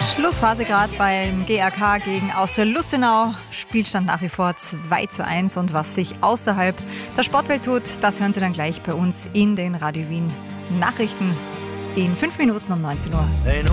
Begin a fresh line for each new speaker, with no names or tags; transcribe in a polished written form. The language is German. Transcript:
Schlussphase gerade beim GAK gegen Austria Lustenau. Spielstand nach wie vor 2:1. Und was sich außerhalb der Sportwelt tut, das hören Sie dann gleich bei uns in den Radio Wien Nachrichten in 5 Minuten um 19 Uhr.